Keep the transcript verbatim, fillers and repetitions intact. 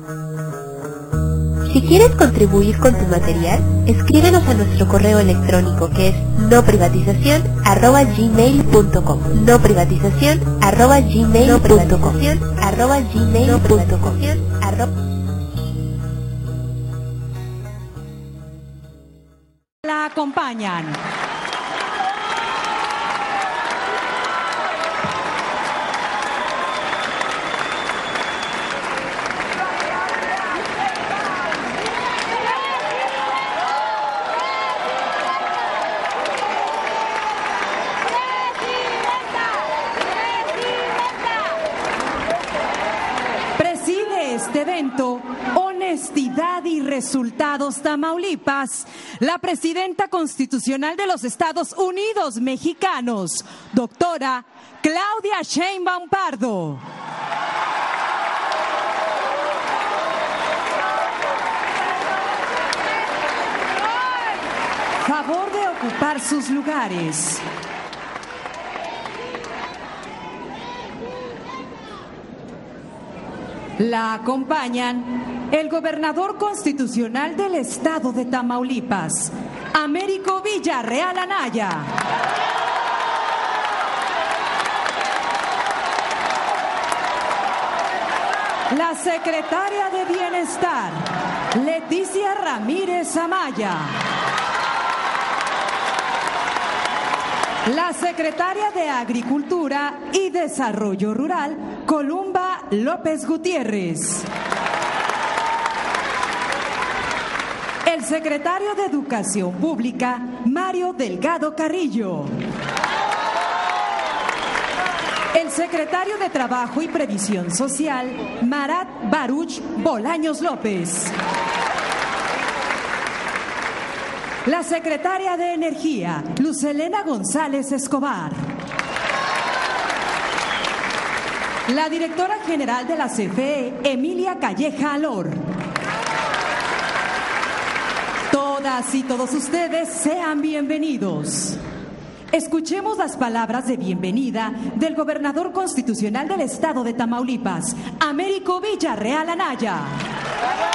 Si quieres contribuir con tu material, escríbenos a nuestro correo electrónico que es noprivatización arroba gmail punto com noprivatización arroba gmail punto com arroba gmail punto com La acompañan este evento, Honestidad y Resultados Tamaulipas, la presidenta constitucional de los Estados Unidos Mexicanos, doctora Claudia Sheinbaum Pardo. Favor de ocupar sus lugares. La acompañan el gobernador constitucional del estado de Tamaulipas, Américo Villarreal Anaya. La secretaria de Bienestar, Leticia Ramírez Amaya. La secretaria de Agricultura y Desarrollo Rural, Columba López Gutiérrez. El secretario de Educación Pública, Mario Delgado Carrillo. El secretario de Trabajo y Previsión Social, Marat Baruch Bolaños López. La secretaria de Energía, Lucelena González Escobar. La directora general de la C F E, Emilia Calleja Alor. Todas y todos ustedes sean bienvenidos. Escuchemos las palabras de bienvenida del gobernador constitucional del estado de Tamaulipas, Américo Villarreal Anaya.